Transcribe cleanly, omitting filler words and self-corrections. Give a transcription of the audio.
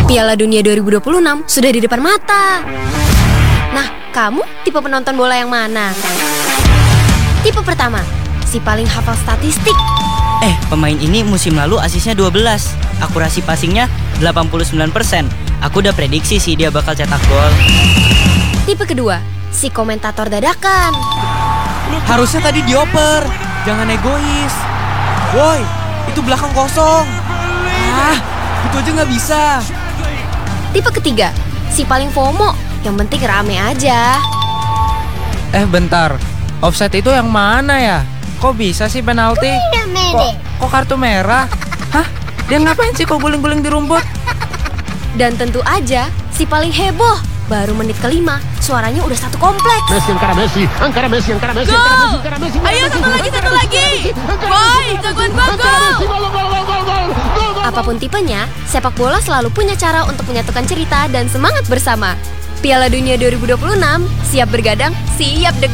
Piala Dunia 2026 sudah di depan mata. Nah, kamu tipe penonton bola yang mana? Tipe pertama, si paling hafal statistik. Pemain ini musim lalu asisnya 12, akurasi passingnya 89%. Aku udah prediksi sih dia bakal cetak gol. Tipe kedua, si komentator dadakan. Harusnya tadi dioper, jangan egois. Woi, itu belakang kosong. Itu aja nggak bisa. Tipe ketiga, si paling FOMO, yang penting rame aja. Bentar, offside itu yang mana ya? Kok bisa sih penalti? Kok kartu merah? Hah? Dia ngapain sih kok guling-guling di rumput? Dan tentu aja, si paling heboh, baru menit kelima, suaranya udah satu kompleks. Messi, Ankara Messi. Ayo satu lagi. Boy, jagoan gua, gol! Apapun tipenya, sepak bola selalu punya cara untuk menyatukan cerita dan semangat bersama. Piala Dunia 2026, siap bergadang, siap deg